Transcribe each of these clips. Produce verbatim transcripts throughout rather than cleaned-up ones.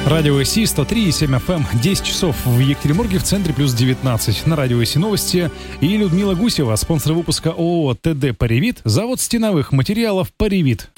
Радио СИ сто три и семь эф эм. десять часов в Екатеринбурге, в центре плюс девятнадцать. На радио СИ новости. И Людмила Гусева, спонсор выпуска ООО ТД «Паривит», завод стеновых материалов «Паривит».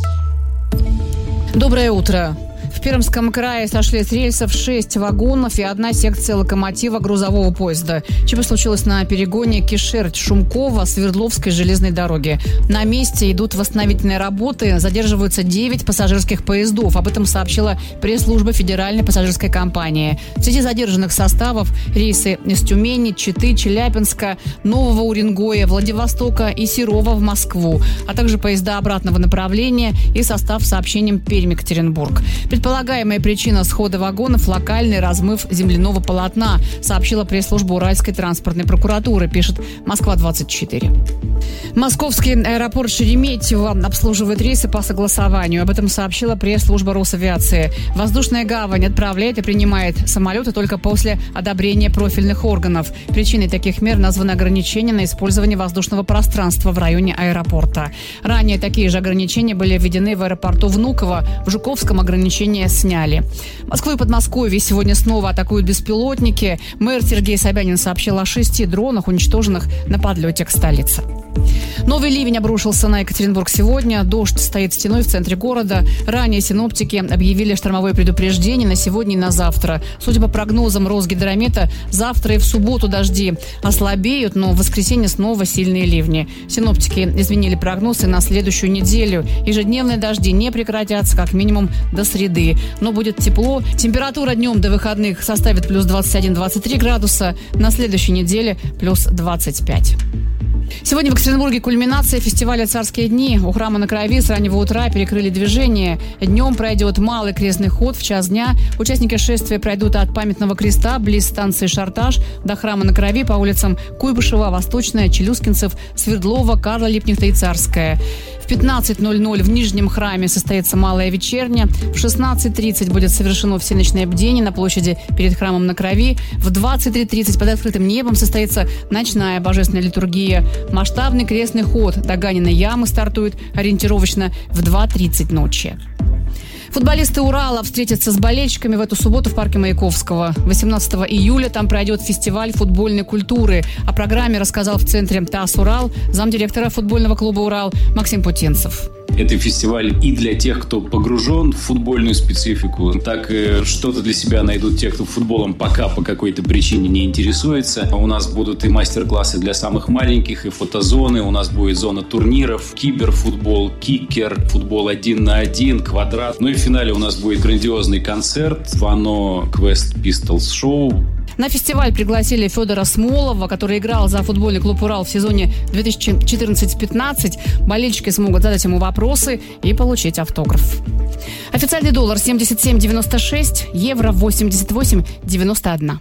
Доброе утро. В Пермском крае сошли с рельсов шесть вагонов и одна секция локомотива грузового поезда. ЧП случилось на перегоне Кишер-Шумкова Свердловской железной дороги. На месте идут восстановительные работы, задерживаются девять пассажирских поездов. Об этом сообщила пресс-служба Федеральной пассажирской компании. В среди задержанных составов рейсы из Тюмени, Читы, Челябинска, Нового Уренгоя, Владивостока и Серова в Москву, а также поезда обратного направления и состав с сообщением Пермь-Екатеринбург. Предполагаемая причина схода вагонов – локальный размыв земляного полотна, сообщила пресс-служба Уральской транспортной прокуратуры, пишет Москва двадцать четыре. Московский аэропорт Шереметьево обслуживает рейсы по согласованию. Об этом сообщила пресс-служба Росавиации. Воздушная гавань отправляет и принимает самолеты только после одобрения профильных органов. Причиной таких мер названо ограничение на использование воздушного пространства в районе аэропорта. Ранее такие же ограничения были введены в аэропорту Внуково. В Жуковском ограничения сняли. Москву и Подмосковье сегодня снова атакуют беспилотники. Мэр Сергей Собянин сообщил о шести дронах, уничтоженных на подлете к столице. Новый ливень обрушился на Екатеринбург сегодня. Дождь стоит стеной в центре города. Ранее синоптики объявили штормовое предупреждение на сегодня и на завтра. Судя по прогнозам Росгидромета, завтра и в субботу дожди ослабеют, но в воскресенье снова сильные ливни. Синоптики изменили прогнозы на следующую неделю. Ежедневные дожди не прекратятся как минимум до среды. Но будет тепло. Температура днем до выходных составит плюс двадцать один - двадцать три градуса. На следующей неделе плюс двадцать пять. Сегодня в Екатеринбурге кульминация фестиваля «Царские дни». У храма на Крови с раннего утра перекрыли движение. Днем пройдет малый крестный ход в час дня. Участники шествия пройдут от памятного креста близ станции Шартаж до храма на Крови по улицам Куйбышева, Восточная, Челюскинцев, Свердлова, Карла Липкнехта и Царская. В пятнадцать ноль ноль в Нижнем храме состоится малая вечерня. В шестнадцать тридцать будет совершено всеночное бдение на площади перед храмом на Крови. В двадцать три тридцать под открытым небом состоится ночная божественная литургия. Масштабный крестный ход до Ганиной ямы стартует ориентировочно в два тридцать ночи. Футболисты Урала встретятся с болельщиками в эту субботу в парке Маяковского. восемнадцатого июля там пройдет фестиваль футбольной культуры. О программе рассказал в центре ТАСС «Урал» замдиректора футбольного клуба «Урал» Максим Путинцев. Это фестиваль и для тех, кто погружен в футбольную специфику, так и что-то для себя найдут те, кто футболом пока по какой-то причине не интересуется. У нас будут и мастер-классы для самых маленьких, и фотозоны, у нас будет зона турниров, киберфутбол, кикер, футбол один на один, квадрат. Ну и в финале у нас будет грандиозный концерт «Вано Quest Pistols Show». На фестиваль пригласили Федора Смолова, который играл за футбольный клуб «Урал» в сезоне две тысячи четырнадцать пятнадцать. Болельщики смогут задать ему вопросы и получить автограф. Официальный доллар семьдесят семь девяносто шесть, евро восемьдесят восемь девяносто один.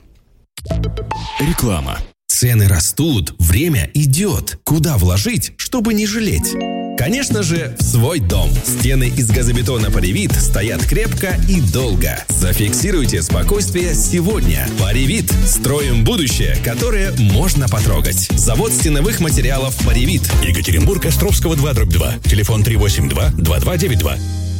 Реклама. Цены растут, время идет. Куда вложить, чтобы не жалеть? Конечно же, в свой дом. Стены из газобетона «Паривит» стоят крепко и долго. Зафиксируйте спокойствие сегодня. «Паривит» – строим будущее, которое можно потрогать. Завод стеновых материалов «Паривит». Екатеринбург, Островского два дробь два. Телефон три восемь два два два девять два.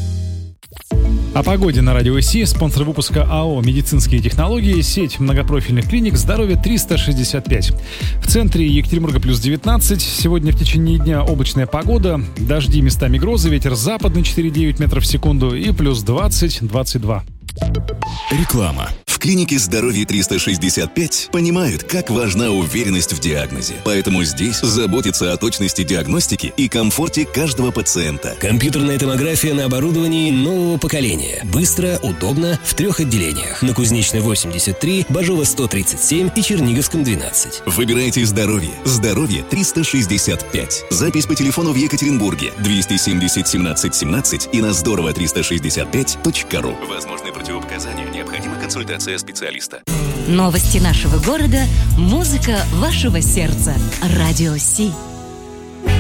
О погоде на радио СИ, спонсор выпуска АО «Медицинские технологии», сеть многопрофильных клиник «Здоровье триста шестьдесят пять». В центре Екатеринбурга плюс девятнадцать. Сегодня в течение дня облачная погода, дожди, местами грозы, ветер западный четыре девять метров в секунду и плюс двадцать двадцать два. Реклама. В клинике «Здоровье триста шестьдесят пять» понимают, как важна уверенность в диагнозе. Поэтому здесь заботятся о точности диагностики и комфорте каждого пациента. Компьютерная томография на оборудовании нового поколения. Быстро, удобно, в трех отделениях. На Кузнечной восемьдесят три, Бажова сто тридцать семь и Черниговском двенадцать. Выбирайте «Здоровье». «Здоровье триста шестьдесят пять». Запись по телефону в Екатеринбурге двести семьдесят семнадцать семнадцать и на здорово триста шестьдесят пять точка ру. Возможны противопоказания. Необходима консультация специалиста. Новости нашего города, музыка вашего сердца. Радио СИ.